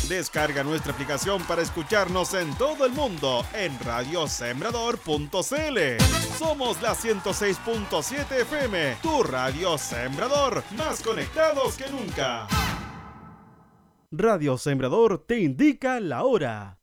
Descarga nuestra aplicación para escucharnos en todo el mundo en radiosembrador.cl. Somos la 106.7 FM, tu radio Sembrador, más conectados que nunca. Radio Sembrador te indica la hora.